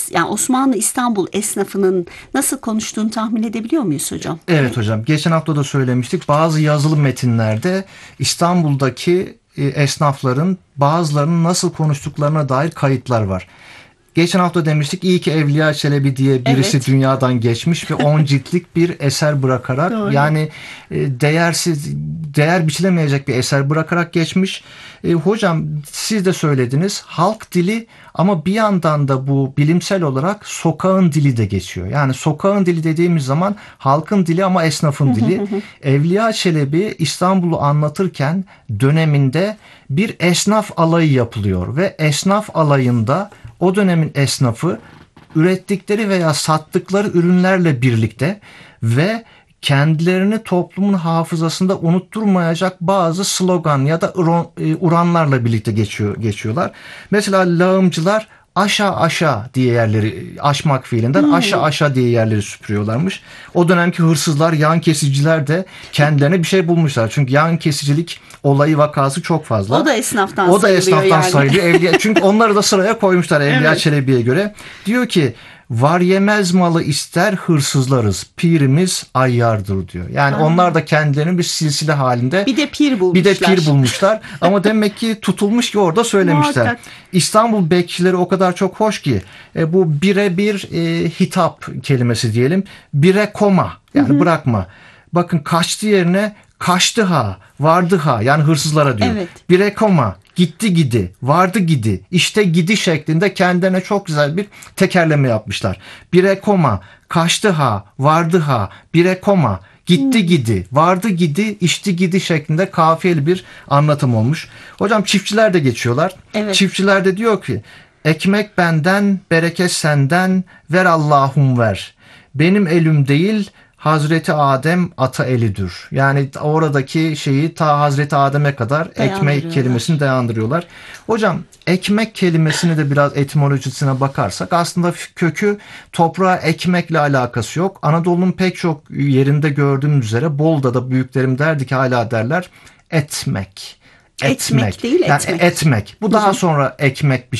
yani Osmanlı İstanbul esnafının nasıl konuştuğunu tahmin edebiliyor muyuz hocam? Evet hocam. Geçen hafta da söylemiştik. Bazı yazılı metinlerde İstanbul'daki esnafların bazılarının nasıl konuştuklarına dair kayıtlar var. Geçen hafta demiştik iyi ki Evliya Çelebi diye birisi Evet. dünyadan geçmiş ve 10 ciltlik bir eser bırakarak Doğru. yani değer biçilemeyecek bir eser bırakarak geçmiş. Hocam siz de söylediniz halk dili ama bir yandan da bu bilimsel olarak sokağın dili de geçiyor. Yani sokağın dili dediğimiz zaman halkın dili ama esnafın dili. Evliya Çelebi İstanbul'u anlatırken döneminde bir esnaf alayı yapılıyor ve esnaf alayında o dönemin esnafı ürettikleri veya sattıkları ürünlerle birlikte ve kendilerini toplumun hafızasında unutturmayacak bazı slogan ya da uranlarla birlikte geçiyorlar. Mesela lağımcılar aşağı aşağı diye yerleri aşmak fiilinden aşağı aşağı diye yerleri süpürüyorlarmış. O dönemki hırsızlar, yan kesiciler de kendilerine bir şey bulmuşlar. Çünkü yan kesicilik olayı vakası çok fazla. O da esnaftan sayılıyor yani. Sayılıyor. Çünkü onları da sıraya koymuşlar Evliya Evet. Çelebi'ye göre. Diyor ki var yemez malı ister hırsızlarız. Pirimiz ayyardır diyor. Yani onlar da kendilerinin bir silsile halinde Bir de pir bulmuşlar. bir de pir bulmuşlar. Ama demek ki tutulmuş ki orada söylemişler. Muhakkak. İstanbul bekçileri o kadar çok hoş ki bu birebir hitap kelimesi diyelim. Bire koma yani bırakma. Bakın kaçtı yerine kaçtı ha, vardı ha yani hırsızlara diyor. Evet. Bire koma, gitti gidi, vardı gidi, işte gidi şeklinde kendilerine çok güzel bir tekerleme yapmışlar. Bire koma, kaçtı ha, vardı ha, bire koma, gitti gidi, vardı gidi, içti gidi şeklinde kafiyeli bir anlatım olmuş. Hocam çiftçiler de geçiyorlar. Evet. Çiftçiler de diyor ki ekmek benden, bereket senden, ver Allahum ver. Benim elim değil, Hazreti Adem ata elidir. Yani oradaki şeyi ta Hazreti Adem'e kadar ekmek Dayandırıyorlar. kelimesini dayandırıyorlar. Hocam ekmek kelimesini de biraz etimolojisine bakarsak aslında kökü toprağa ekmekle alakası yok. Anadolu'nun pek çok yerinde gördüğümüz üzere Bolu'da da büyüklerim derdi ki hala derler etmek. Etmek değil, Yani etmek. etmek. Bu daha sonra ekmek bir